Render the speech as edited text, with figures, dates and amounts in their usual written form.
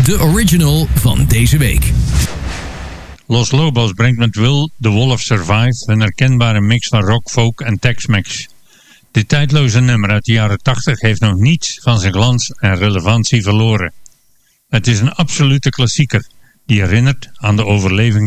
de original van deze week. Los Lobos brengt met Will the Wolf Survive een herkenbare mix van rock, folk en Tex-Mex. Dit tijdloze nummer uit de jaren 80 heeft nog niets van zijn glans en relevantie verloren. Het is een absolute klassieker die herinnert aan de overleving